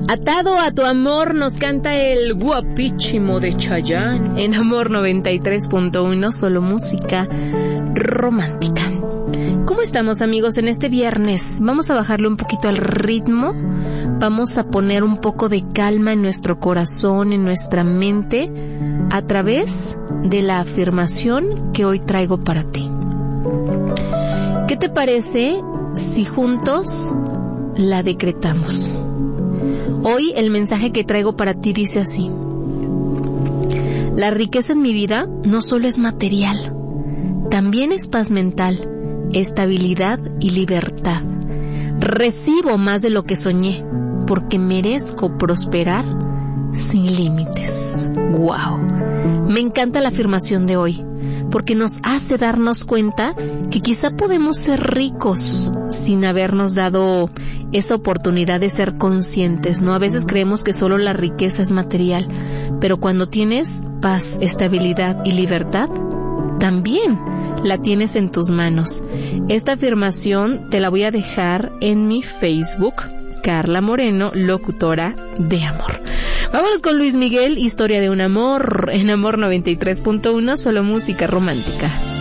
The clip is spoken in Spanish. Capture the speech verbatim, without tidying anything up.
Atado a tu amor nos canta el guapísimo de Chayanne en Amor noventa y tres punto uno, solo música romántica. ¿Cómo estamos, amigos, en este viernes? Vamos a bajarle un poquito al ritmo, vamos a poner un poco de calma en nuestro corazón, en nuestra mente, a través de la afirmación que hoy traigo para ti. ¿Qué te parece si juntos la decretamos? Hoy el mensaje que traigo para ti dice así: la riqueza en mi vida no solo es material, también es paz mental, estabilidad y libertad. Recibo más de lo que soñé, porque merezco prosperar sin límites. ¡Wow! Me encanta la afirmación de hoy, porque nos hace darnos cuenta que quizá podemos ser ricos sin habernos dado esa oportunidad de ser conscientes, ¿no? A veces creemos que solo la riqueza es material, pero cuando tienes paz, estabilidad y libertad, también la tienes en tus manos. Esta afirmación te la voy a dejar en mi Facebook, Carla Moreno, locutora de amor. Vámonos con Luis Miguel, Historia de un amor, en Amor noventa y tres punto uno, solo música romántica.